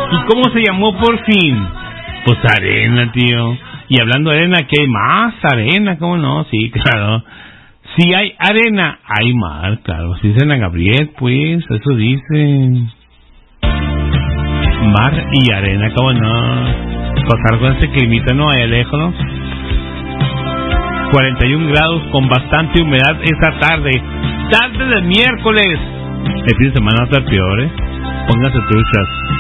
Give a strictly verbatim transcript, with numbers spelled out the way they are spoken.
¿Y cómo se llamó por fin? Pues arena, tío. Y hablando de arena, ¿qué hay más? Arena, ¿cómo no? Sí, claro. Si hay arena, hay mar, claro. Si dicen a Gabriel, pues, eso dicen. Mar y arena, ¿cómo no? Pasar con ese climita, ¿no? Allá lejos, ¿no? cuarenta y un grados con bastante humedad esta tarde. Tarde de miércoles. El fin de semana va a estar peor, ¿eh? Pónganse truchas.